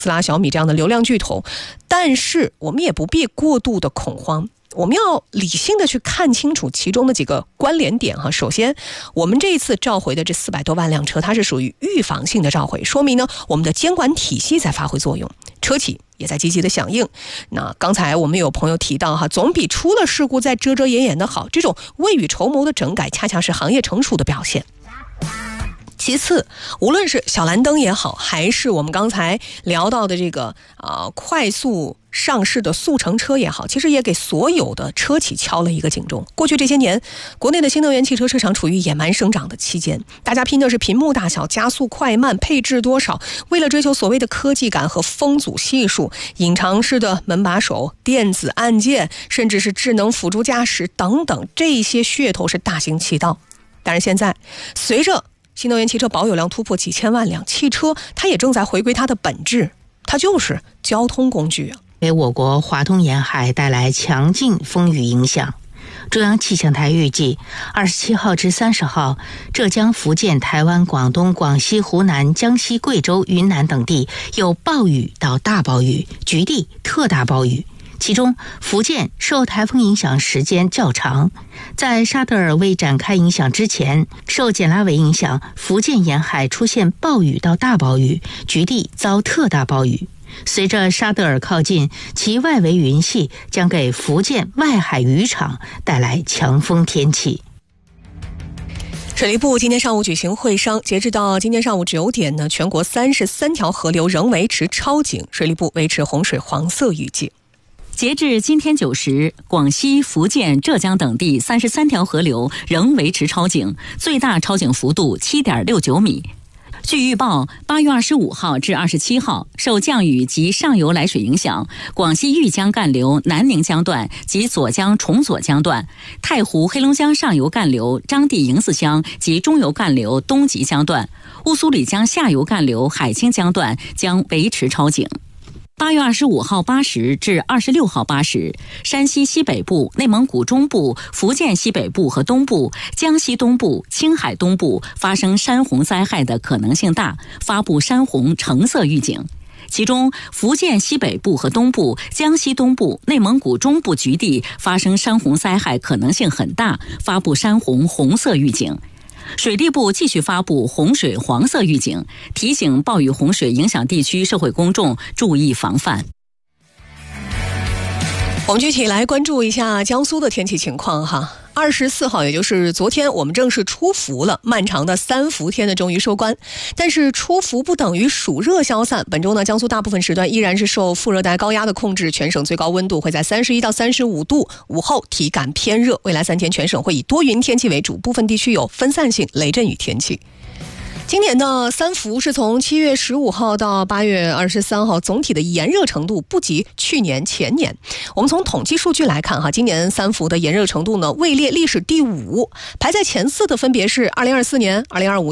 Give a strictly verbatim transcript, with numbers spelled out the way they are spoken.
斯拉、小米这样的流量巨头，但是我们也不必过度的恐慌。我们要理性的去看清楚其中的几个关联点哈。首先，我们这一次召回的这四百多万辆车，它是属于预防性的召回，说明呢我们的监管体系在发挥作用，车企也在积极的响应。那刚才我们有朋友提到哈，总比出了事故再遮遮掩掩的好，这种未雨绸缪的整改，恰恰是行业成熟的表现。其次，无论是小蓝灯也好，还是我们刚才聊到的这个呃快速上市的速成车也好，其实也给所有的车企敲了一个警钟。过去这些年，国内的新能源汽车市场处于野蛮生长的期间，大家拼的是屏幕大小、加速快慢、配置多少，为了追求所谓的科技感和风阻系数，隐藏式的门把手、电子按键，甚至是智能辅助驾驶等等，这些噱头是大行其道。但是现在，随着新能源汽车保有量突破几千万辆，汽车它也正在回归它的本质，它就是交通工具啊， 给我国华东沿海带来强劲风雨影响。中央气象台预计，二十七号至三十号，浙江、福建、台湾、广东、广西、湖南、江西、贵州、云南等地有暴雨到大暴雨，局地特大暴雨。其中，福建受台风影响时间较长，在沙德尔未展开影响之前，受简拉韦影响，福建沿海出现暴雨到大暴雨，局地遭特大暴雨。随着沙德尔靠近，其外围云系将给福建外海渔场带来强风天气。 水利部今天上午举行会商，截至到今天上午九点呢，全国三十三条河流仍维持超警，水利部维持洪水黄色预警。 截至今天九时，广西、福建、浙江等地三十三条河流仍维持超警，最大超警幅度 七点六九米。据预报，八月二十五号至二十七号，受降雨及上游来水影响，广西玉江干流南宁江段及左江崇左江段、太湖黑龙江上游干流张地营子江及中游干流东极江段、乌苏里江下游干流海清江段将维持超警。八月二十五号八时至二十六号八时，山西西北部、内蒙古中部、福建西北部和东部、江西东部、青海东部发生山洪灾害的可能性大，发布山洪橙色预警。其中，福建西北部和东部、江西东部、内蒙古中部局地发生山洪灾害可能性很大，发布山洪红色预警。水利部继续发布洪水黄色预警，提醒暴雨洪水影响地区社会公众注意防范。 我们具体来关注一下江苏的天气情况哈。二十四号，也就是昨天，我们正式出伏了，漫长的三伏天呢终于收官。但是出伏不等于暑热消散，本周呢，江苏大部分时段依然是受副热带高压的控制，全省最高温度会在三十一到三十五度，午后体感偏热。未来三天全省会以多云天气为主，部分地区有分散性雷阵雨天气。今年的三伏是从七月十五号到八月二十三号，总体的炎热程度不及去年前年。我们从统计数据来看哈，今年三伏的炎热程度呢位列历史第五，排在前四的分别是二零二四年、二零二五年。